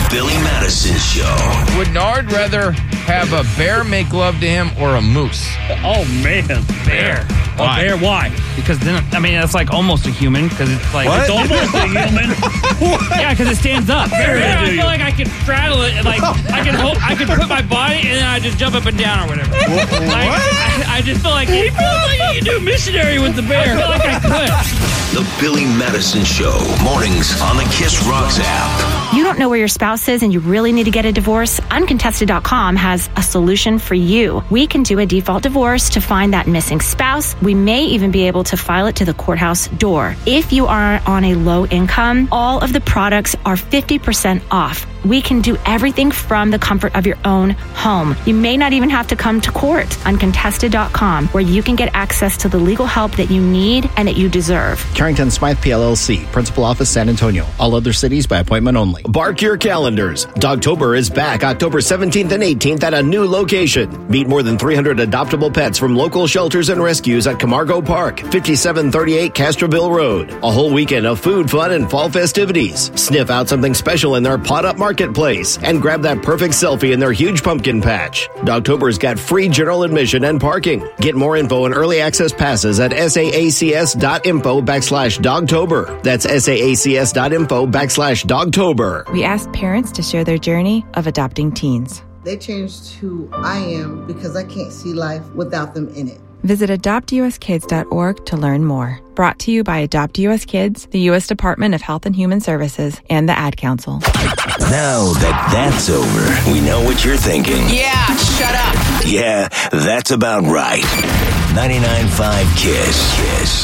Billy Madison Show. Would Nard rather have a bear make love to him or a moose? Oh, man. Bear. Why? A bear, why? Because then, it's like almost a human, because it's like... What? It's almost a human. Yeah, because it stands up. Bear, I feel like I could straddle it, and like, I could put my body, and then I just jump up and down or whatever. I just feel like, he feels like you can do missionary with the bear. I feel like I could. The Billy Madison Show. Mornings on the Kiss Rocks app. You don't know where your spouse is and you really need to get a divorce? Uncontested.com has a solution for you. We can do a default divorce to find that missing spouse. We may even be able to file it to the courthouse door. If you are on a low income, all of the products are 50% off. We can do everything from the comfort of your own home. You may not even have to come to court. Uncontested.com, where you can get access to the legal help that you need and that you deserve. Carrington Smythe PLLC, Principal Office, San Antonio. All other cities by appointment only. Bark your calendars. Dogtober is back October 17th and 18th at a new location. Meet more than 300 adoptable pets from local shelters and rescues at Camargo Park, 5738 Castroville Road. A whole weekend of food, fun, and fall festivities. Sniff out something special in their pot-up marketplace and grab that perfect selfie in their huge pumpkin patch. Dogtober's got free general admission and parking. Get more info and early access passes at saacs.info/Dogtober. That's saacs.info/Dogtober. We asked parents to share their journey of adopting teens. They changed who I am because I can't see life without them in it. Visit adoptuskids.org to learn more. Brought to you by Adopt US Kids, the U.S. Department of Health and Human Services, and the Ad Council. Now that that's over, we know what you're thinking. Yeah, shut up. Yeah, that's about right. 99.5 Kiss.